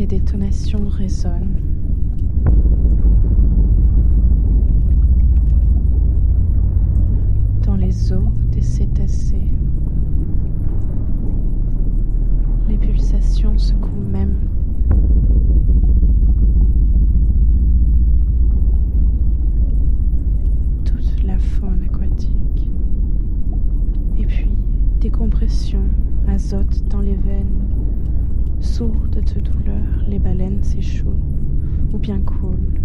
Les détonations résonnent. Dans les os des cétacés. Les pulsations secouent même toute la faune aquatique. Et puis, décompression, azote dans les veines, sourdes de douleur, les baleines s'échouent ou bien coulent.